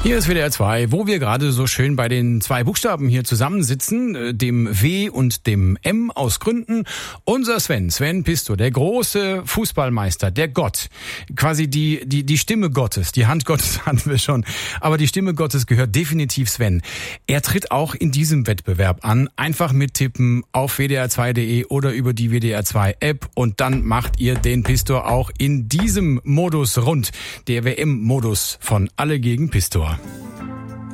Hier ist WDR 2, wo wir gerade so schön bei den zwei Buchstaben hier zusammensitzen, dem W und dem M aus Gründen. Unser Sven Pisto, der große Fußballmeister, der Gott, quasi die Stimme Gottes, die Hand Gottes hatten wir schon, aber die Stimme Gottes gehört definitiv Sven. Er tritt auch in diesem Wettbewerb an, einfach mittippen auf wdr2.de oder über die WDR 2 App und dann macht ihr den Pistor auch in diesem Modus rund, der WM-Modus von Alle gegen Pistor.